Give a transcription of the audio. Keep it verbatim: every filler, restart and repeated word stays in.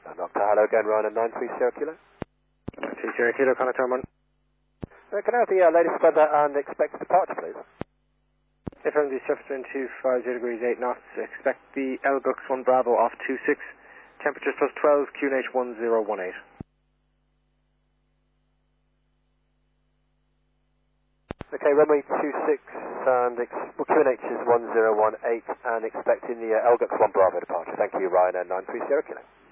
And Doctor Hello again, Ryan nine three zero kilo. two zero kilo, Connor Terman. Uh, can I have the uh, latest weather and expected departure, please? F M D surface wind two five zero degrees eight knots. Expect the Elgux one Bravo off two six. Temperatures plus twelve, Q N H one zero one eight. Okay, runway two six and ex well, Q N H is one zero one eight and expecting the uh, Elgux one Bravo departure. Thank you, Ryan nine three zero kilo.